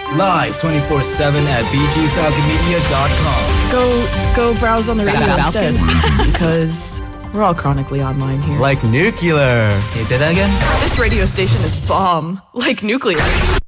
Live 24/7 at bgfalconmedia.com. Go browse on the radio instead. Because we're all chronically online here. Like nuclear. Can you say that again? This radio station is bomb. Like nuclear.